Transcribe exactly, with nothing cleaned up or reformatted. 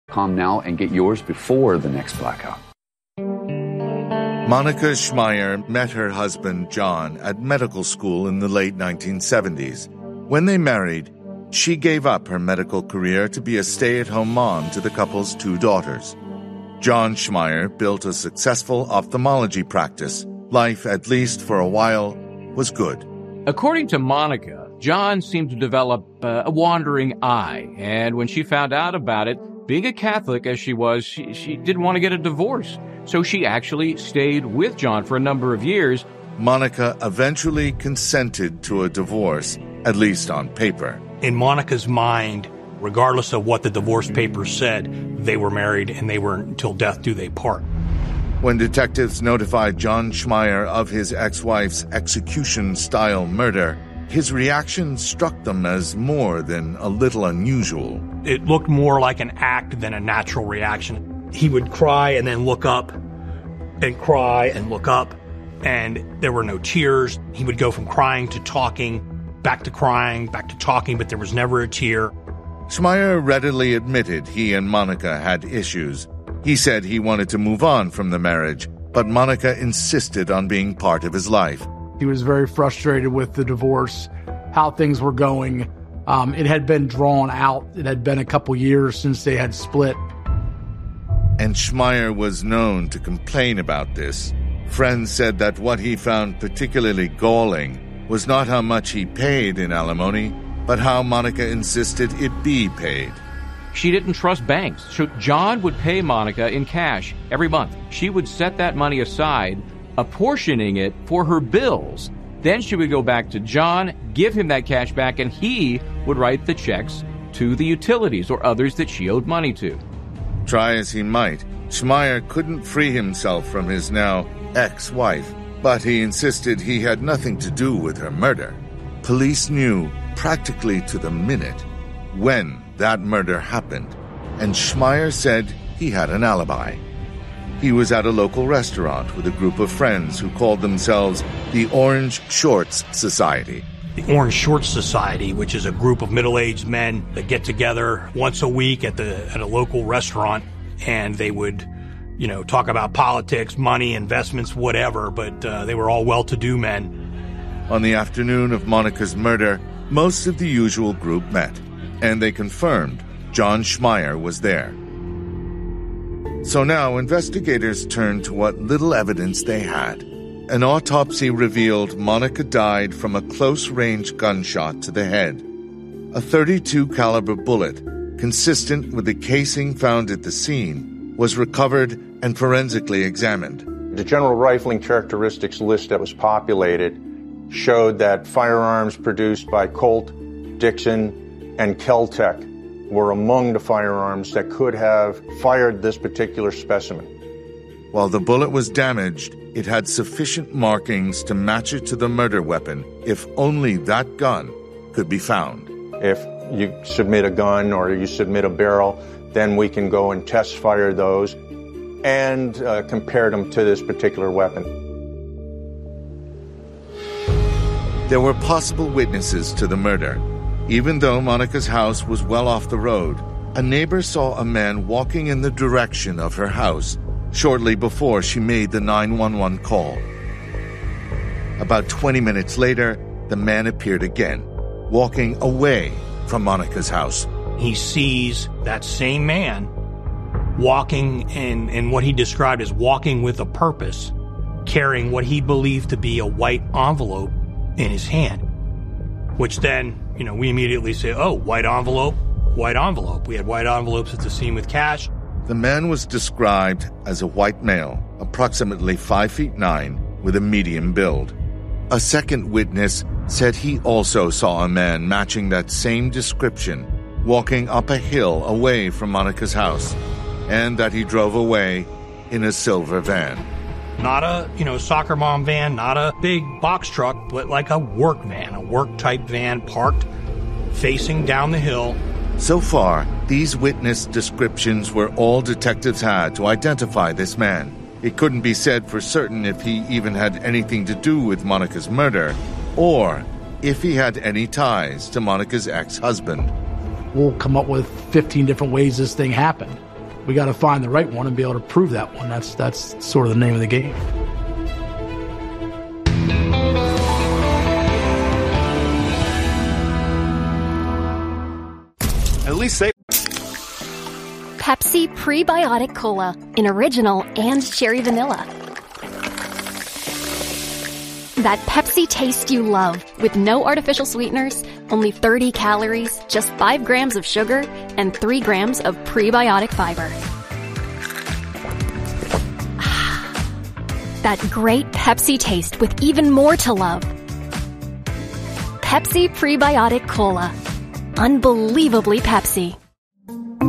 Com now and get yours before the next blackout. Monica Schmeier met her husband, John, at medical school in the late nineteen seventies. When they married, she gave up her medical career to be a stay-at-home mom to the couple's two daughters. John Schmeier built a successful ophthalmology practice. Life, at least for a while, was good. According to Monica, John seemed to develop uh, a wandering eye, and when she found out about it, being a Catholic as she was, she, she didn't want to get a divorce. So she actually stayed with John for a number of years. Monica eventually consented to a divorce, at least on paper. In Monica's mind, regardless of what the divorce papers said, they were married and they were until death do they part. When detectives notified John Schmeier of his ex-wife's execution-style murder, his reaction struck them as more than a little unusual. It looked more like an act than a natural reaction. He would cry and then look up, and cry and look up, and there were no tears. He would go from crying to talking, back to crying, back to talking, but there was never a tear. Schmeier readily admitted he and Monica had issues. He said he wanted to move on from the marriage, but Monica insisted on being part of his life. He was very frustrated with the divorce, how things were going. Um, it had been drawn out. It had been a couple years since they had split. And Schmeier was known to complain about this. Friends said that what he found particularly galling was not how much he paid in alimony, but how Monica insisted it be paid. She didn't trust banks, so John would pay Monica in cash every month. She would set that money aside, apportioning it for her bills. Then she would go back to John, give him that cash back, and he would write the checks to the utilities or others that she owed money to. Try as he might, Schmeier couldn't free himself from his now ex-wife, but he insisted he had nothing to do with her murder. Police knew, practically to the minute, when that murder happened, and Schmeier said he had an alibi. He was at a local restaurant with a group of friends who called themselves the Orange Shorts Society. The Orange Shorts Society, which is a group of middle-aged men that get together once a week at the at a local restaurant, and they would, you know, talk about politics, money, investments, whatever, but uh, they were all well-to-do men. On the afternoon of Monica's murder, most of the usual group met, and they confirmed John Schmeier was there. So now investigators turned to what little evidence they had. An autopsy revealed Monica died from a close-range gunshot to the head. A thirty-two caliber bullet, consistent with the casing found at the scene, was recovered and forensically examined. The general rifling characteristics list that was populated showed that firearms produced by Colt, Dixon, and Kel-Tec were among the firearms that could have fired this particular specimen. While the bullet was damaged, it had sufficient markings to match it to the murder weapon if only that gun could be found. If you submit a gun or you submit a barrel, then we can go and test fire those and uh, compare them to this particular weapon. There were possible witnesses to the murder. Even though Monica's house was well off the road, a neighbor saw a man walking in the direction of her house shortly before she made the nine one one call. About twenty minutes later, the man appeared again, walking away from Monica's house. He sees that same man walking in, in what he described as walking with a purpose, carrying what he believed to be a white envelope in his hand, which then, you know, we immediately say, oh, white envelope, white envelope. We had white envelopes at the scene with cash. The man was described as a white male, approximately five feet nine, with a medium build. A second witness said he also saw a man matching that same description, walking up a hill away from Monica's house, and that he drove away in a silver van. Not a, you know, soccer mom van, not a big box truck, but like a work van, a work-type van parked facing down the hill. So far, these witness descriptions were all detectives had to identify this man. It couldn't be said for certain if he even had anything to do with Monica's murder, or if he had any ties to Monica's ex-husband. We'll come up with fifteen different ways this thing happened. We got to find the right one and be able to prove that one. That's that's sort of the name of the game. At least say Pepsi Prebiotic Cola in original and cherry vanilla. That Pepsi taste you love with no artificial sweeteners, only thirty calories, just five grams of sugar, and three grams of prebiotic fiber. That great Pepsi taste with even more to love. Pepsi Prebiotic Cola. Unbelievably Pepsi.